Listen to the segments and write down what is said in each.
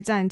占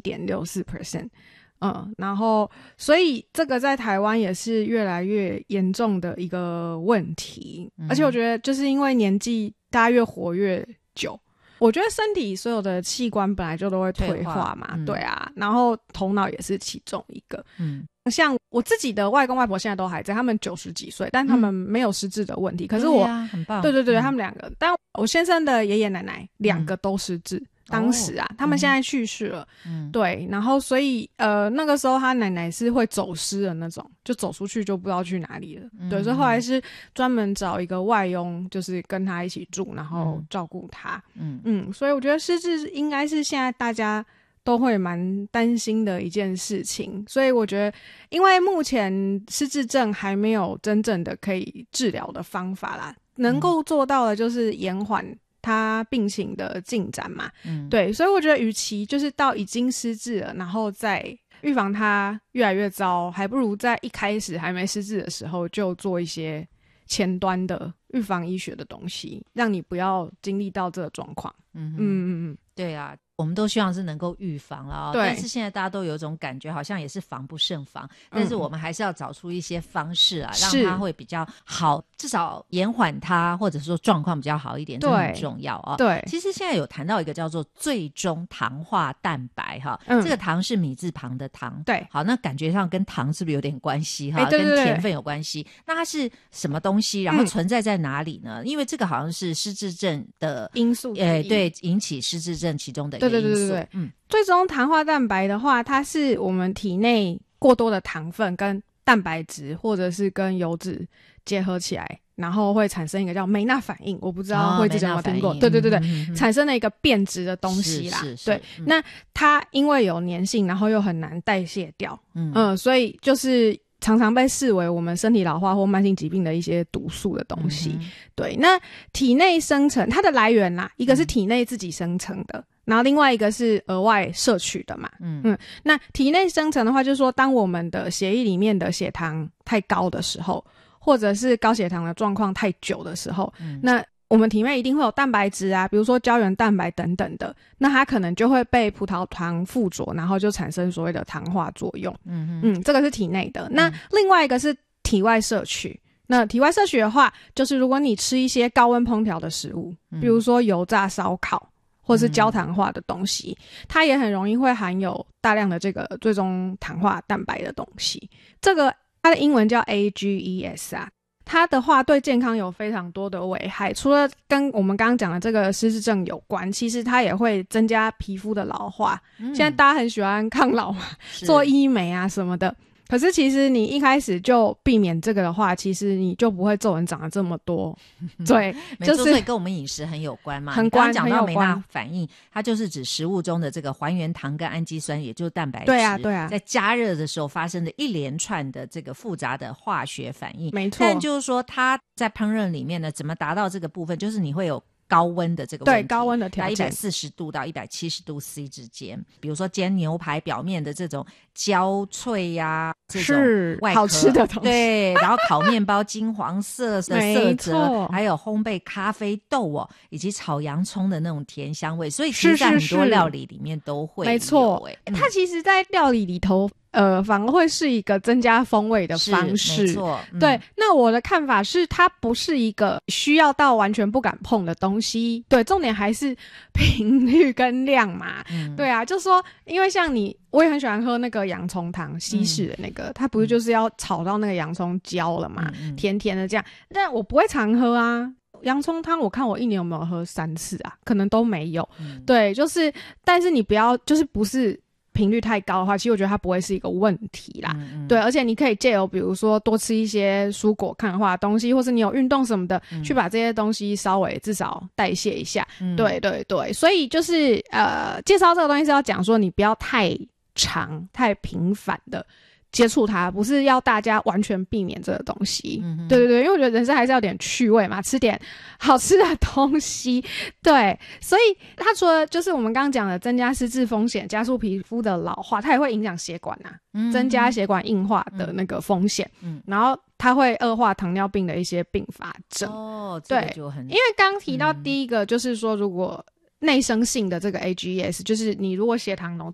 7.64%。然后所以这个在台湾也是越来越严重的一个问题，而且我觉得就是因为年纪大家越活越久，我觉得身体所有的器官本来就都会退化嘛，对啊，然后头脑也是其中一个。像我自己的外公外婆现在都还在，他们90几岁，但他们没有失智的问题。可是我， 很棒， 对，他们两个，但我先生的爷爷奶奶两个都失智。当时啊，他们现在去世了，对，然后所以那个时候他奶奶是会走失的那种，就走出去就不知道去哪里了，对，所以后来是专门找一个外佣，就是跟他一起住，然后照顾他，所以我觉得失智应该是现在大家都会蛮担心的一件事情，所以我觉得因为目前失智症还没有真正的可以治疗的方法啦，能够做到的就是延缓他病情的进展嘛，对，所以我觉得与其就是到已经失智了，然后再预防他越来越糟，还不如在一开始还没失智的时候就做一些前端的预防医学的东西，让你不要经历到这个状况。 对啊，我们都希望是能够预防啦， 对， 但是现在大家都有一种感觉好像也是防不胜防，但是我们还是要找出一些方式啊，让它会比较好，至少延缓它，或者说状况比较好一点，这很重要啊。 对， 其实现在有谈到一个叫做最终糖化蛋白哈，这个糖是米字旁的糖， 对， 好，那感觉上跟糖是不是有点关系哈？ 对， 跟甜分有关系。那它是什么东西？然后存在在哪里呢？因为这个好像是失智症的因素， 对，引起失智症其中的一个因素。 对，最终糖化蛋白的话，它是我们体内过多的糖分跟蛋白质或者是跟油脂结合起来，然后会产生一个叫梅纳反应，我不知道慧之前有没有听过？对，产生了一个变质的东西啦。对，那它因为有粘性，然后又很难代谢掉，所以就是常常被视为我们身体老化或慢性疾病的一些毒素的东西。对，那体内生成它的来源啦，一个是体内自己生成的，然后另外一个是额外摄取的嘛。那体内生成的话，就是说当我们的血液里面的血糖太高的时候，或者是高血糖的状况太久的时候，那我们体内一定会有蛋白质啊，比如说胶原蛋白等等的，那它可能就会被葡萄糖附着，然后就产生所谓的糖化作用。这个是体内的。那另外一个是体外摄取。那体外摄取的话，就是如果你吃一些高温烹调的食物，比如说油炸烧烤或是焦糖化的东西，它也很容易会含有大量的这个最终糖化蛋白的东西。这个它的英文叫 AGEs 啊，它的话对健康有非常多的危害，除了跟我们刚刚讲的这个失智症有关，其实它也会增加皮肤的老化。现在大家很喜欢抗老嘛，做医美啊什么的，可是其实你一开始就避免这个的话，其实你就不会皱纹长得这么多。对，就是所以跟我们饮食很有关嘛。很关，讲到梅纳反应，它就是指食物中的这个还原糖跟氨基酸，也就是蛋白质，对啊，在加热的时候发生的一连串的这个复杂的化学反应。没错。但就是说它在烹饪里面呢，怎么达到这个部分，就是你会有高温的这个问题，对，高温的条件，140度到170度 C 之间。比如说煎牛排表面的这种焦脆呀，这种外壳好吃的东西，对，然后烤面包金黄色的色泽，还有烘焙咖啡豆哦，以及炒洋葱的那种甜香味，所以其实在很多料理里面都会有。没错，它其实在料理里头反而会是一个增加风味的方式。没错，对。那我的看法是，它不是一个需要到完全不敢碰的东西。对，重点还是频率跟量嘛。对啊，就说因为像我也很喜欢喝那个洋葱汤，西式的那个，它不是就是要炒到那个洋葱焦了嘛，甜甜的这样。但我不会常喝啊。洋葱汤我看我一年有没有喝3次啊，可能都没有。对，就是但是你不要就是不是频率太高的话，其实我觉得它不会是一个问题啦。对，而且你可以借由比如说多吃一些蔬果抗氧化的东西，或是你有运动什么的，去把这些东西稍微至少代谢一下。对对对，所以就是介绍这个东西是要讲说你不要太长太频繁的接触它，不是要大家完全避免这个东西。对对对，因为我觉得人生还是要有点趣味嘛，吃点好吃的东西。对，所以它除了就是我们刚刚讲的增加失智风险，加速皮肤的老化，它也会影响血管啊，增加血管硬化的那个风险。然后它会恶化糖尿病的一些并发症。哦，这个就很，因为刚刚提到第一个就是说，如果内生性的这个 AGEs，就是你如果血糖